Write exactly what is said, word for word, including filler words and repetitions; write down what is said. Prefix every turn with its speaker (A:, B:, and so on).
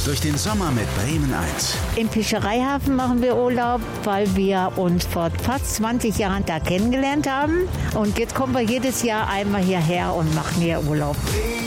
A: durch den Sommer mit Bremen eins.
B: Im Fischereihafen machen wir Urlaub, weil wir uns vor fast zwanzig Jahren da kennengelernt haben. Und jetzt kommen wir jedes Jahr einmal hierher und machen hier Urlaub.